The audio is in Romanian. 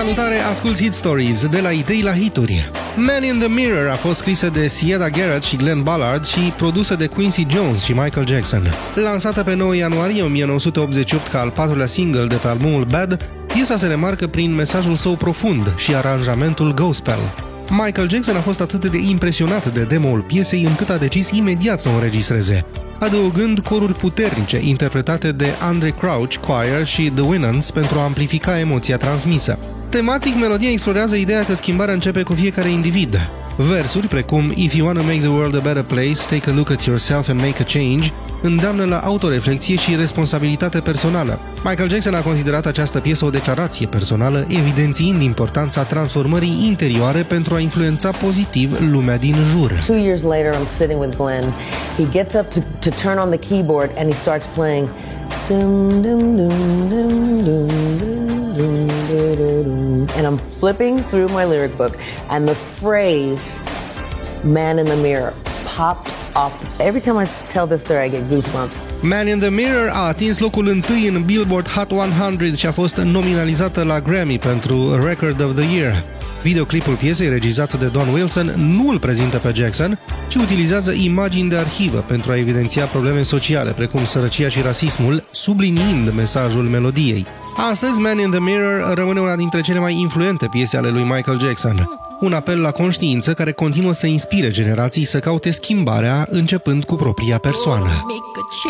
Salutare, asculți Hit Stories, de la idei la hituri. Man in the Mirror a fost scrisă de Siedah Garrett și Glenn Ballard și produsă de Quincy Jones și Michael Jackson. Lansată pe 9 ianuarie 1988 ca al patrulea single de pe albumul Bad, piesa se remarcă prin mesajul său profund și aranjamentul gospel. Michael Jackson a fost atât de impresionat de demo-ul piesei încât a decis imediat să o înregistreze, adăugând coruri puternice interpretate de Andre Crouch Choir și The Winans pentru a amplifica emoția transmisă. Tematic, melodia explorează ideea că schimbarea începe cu fiecare individ. Versuri precum If you wanna make the world a better place, take a look at yourself and make a change îndeamnă la autoreflexie și responsabilitate personală. Michael Jackson a considerat această piesă o declarație personală, evidențiind importanța transformării interioare pentru a influența pozitiv lumea din jur. 2 years later, I'm sitting with Glenn. He gets up to turn on the keyboard and he starts playing dum dum dum dum dum dum dum, and I'm flipping through my lyric book and the phrase "man in the mirror" popped off. Every time I tell this story, I get goosebumps. Man in the Mirror a atins locul 1 în Billboard Hot 100 și a fost nominalizată la Grammy pentru Record of the Year. Videoclipul piesei, regizat de Don Wilson, nu îl prezintă pe Jackson, ci utilizează imagini de arhivă pentru a evidenția probleme sociale, precum sărăcia și rasismul, subliniind mesajul melodiei. Astăzi, Man in the Mirror rămâne una dintre cele mai influente piese ale lui Michael Jackson. Un apel la conștiință care continuă să inspire generații să caute schimbarea, începând cu propria persoană.